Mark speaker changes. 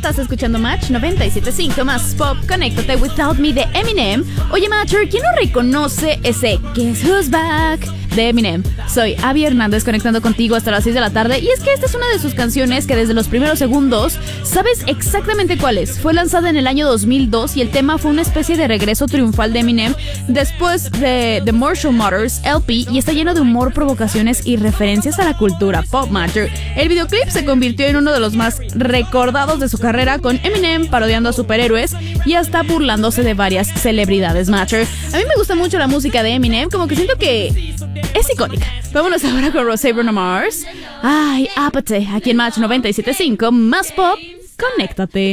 Speaker 1: Estás escuchando Match 97.5 más Pop. Conéctate Without Me de Eminem. Oye, Matcher, ¿quién no reconoce ese Guess Who's Back de Eminem? Soy Abby Hernández conectando contigo hasta las 6 de la tarde. Y es que esta es una de sus canciones que desde los primeros segundos sabes exactamente cuál es. Fue lanzada en el año 2002 y el tema fue una especie de regreso triunfal de Eminem después de The Marshall Mathers LP y está lleno de humor, provocaciones y referencias a la cultura pop, Matcher. El videoclip se convirtió en uno de los más recordados de su carrera, con Eminem parodiando a superhéroes y hasta burlándose de varias celebridades, Matcher. A mí me gusta mucho la música de Eminem, como que siento que es icónica. Vámonos ahora con Rosé Bruno Mars. Ay, Apathy, aquí en Match 97.5 más Pop. Conéctate.